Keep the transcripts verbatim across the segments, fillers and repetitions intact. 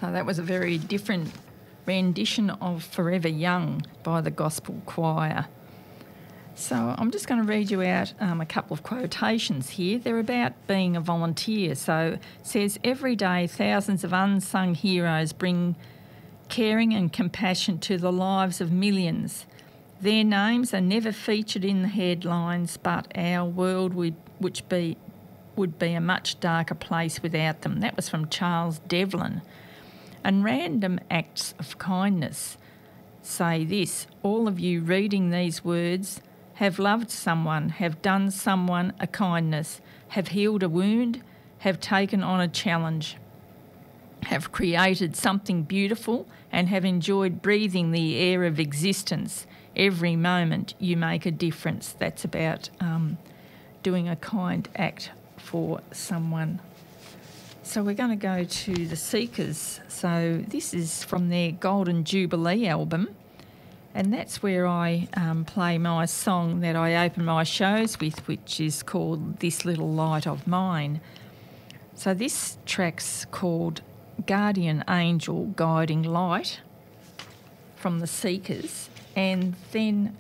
So that was a very different rendition of Forever Young by the Gospel Choir. So I'm just going to read you out um, a couple of quotations here. They're about being a volunteer. So it says, every day thousands of unsung heroes bring caring and compassion to the lives of millions. Their names are never featured in the headlines, but our world would, which be, would be a much darker place without them. That was from Charles Devlin. And random acts of kindness say this: all of you reading these words have loved someone, have done someone a kindness, have healed a wound, have taken on a challenge, have created something beautiful, and have enjoyed breathing the air of existence. Every moment you make a difference. That's about um, doing a kind act for someone. So we're going to go to the Seekers. So this is from their Golden Jubilee album, and that's where I um, play my song that I open my shows with, which is called This Little Light of Mine. So this track's called Guardian Angel Guiding Light from the Seekers, and then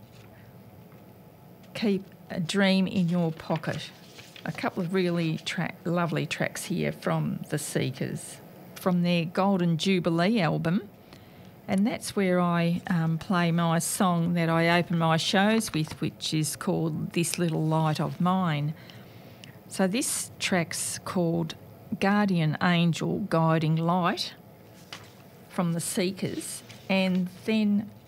Keep a Dream in Your Pocket. A couple of really tra- lovely tracks here from the Seekers, from their Golden Jubilee album. And that's where I um, play my song that I open my shows with, which is called This Little Light of Mine. So this track's called Guardian Angel Guiding Light from the Seekers, and then